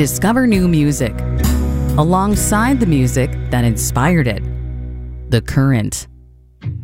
Discover new music alongside the music that inspired it. The Current.